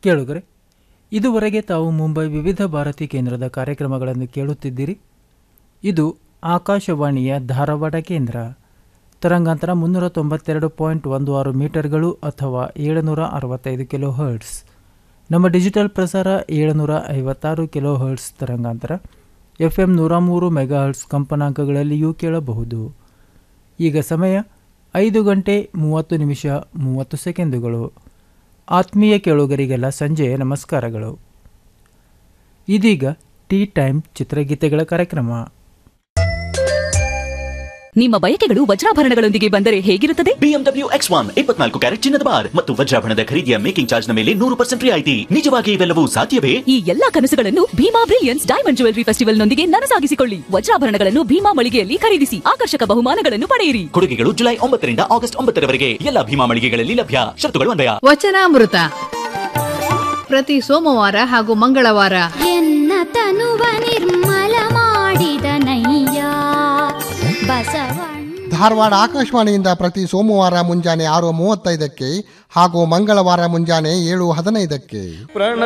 ಕೇಳುಗರೆ, ಇದುವರೆಗೆ ತಾವು ಮುಂಬೈ ವಿವಿಧ ಭಾರತಿ ಕೇಂದ್ರದ ಕಾರ್ಯಕ್ರಮಗಳನ್ನು ಕೇಳುತ್ತಿದ್ದೀರಿ. ಇದು ಆಕಾಶವಾಣಿಯ ಧಾರವಾಡ ಕೇಂದ್ರ. ತರಂಗಾಂತರ 392.16 ಮೀಟರ್ಗಳು ಅಥವಾ 765 ಕಿಲೋ ಹರ್ಟ್ಸ್. ನಮ್ಮ ಡಿಜಿಟಲ್ ಪ್ರಸಾರ 756 ಕಿಲೋ ಹರ್ಟ್ಸ್ ತರಂಗಾಂತರ, FM 103 ಮೆಗಾಹರ್ಟ್ಸ್ ಕಂಪನಾಂಕಗಳಲ್ಲಿಯೂ ಕೇಳಬಹುದು. ಈಗ ಸಮಯ 5 ಗಂಟೆ 30 ನಿಮಿಷ 30 ಸೆಕೆಂಡುಗಳು. ಆತ್ಮೀಯ ಕೇಳುಗರಿಗೆಲ್ಲ ಸಂಜೆಯ ನಮಸ್ಕಾರಗಳು. ಇದೀಗ ಟೀ ಟೈಮ್ ಚಿತ್ರಗೀತೆಗಳ ಕಾರ್ಯಕ್ರಮ. ನಿಮ್ಮ ಬಯಕೆಗಳು ವಜ್ರಾಭರಣಗಳೊಂದಿಗೆ ಬಂದರೆ ಹೇಗಿರುತ್ತದೆ? BMW X1 24 ಕ್ಯಾರೆಟ್ ಚಿನ್ನದ ಬಾರ್ ಮತ್ತು ವಜ್ರಾಭರಣದ ಖರೀದಿಯ ಮೇಕಿಂಗ್ ಚಾರ್ಜ್ ನ ಮೇಲೆ 100% ರಿಯಾಯಿತಿ. ನಿಜವಾಗಿ ಇವೆಲ್ಲವೂ ಸಾಧ್ಯವೇ? ಈ ಎಲ್ಲಾ ಕನಸುಗಳನ್ನು Bima brilliance diamond jewellery festival ನೊಂದಿಗೆ ನನಸಾಗಿಸಿಕೊಳ್ಳಿ. ವಜ್ರಾಭರಣಗಳನ್ನು ಭೀಮಾ ಮಳಿಗೆಯಲ್ಲಿ ಖರೀದಿಸಿ ಆಕರ್ಷಕ ಬಹುಮಾನಗಳನ್ನು ಪಡೆಯಿರಿ. ಕೊಡುಗೆಗಳು ಜುಲೈ 9 ರಿಂದ ಆಗಸ್ಟ್ 9 ರವರೆಗೆ ಎಲ್ಲ ಭೀಮಾ ಮಳಿಗೆಗಳಲ್ಲಿ ಲಭ್ಯ. ಶರತ್ತುಗಳು ಅನ್ವಯ. ವಚನಾಮೃತ ಪ್ರತಿ ಸೋಮವಾರ ಹಾಗೂ ಮಂಗಳವಾರ ಎನ್ನ ತನುವ ನಿರ್ಮಲ ಮಾಡಿದ ನಯ್ಯ ಬಸವಣ್ಣ. ಧಾರವಾಡ ಆಕಾಶವಾಣಿಯಿಂದ ಪ್ರತಿ ಸೋಮವಾರ ಮುಂಜಾನೆ 6:35 ಹಾಗೂ ಮಂಗಳವಾರ ಮುಂಜಾನೆ 7:15.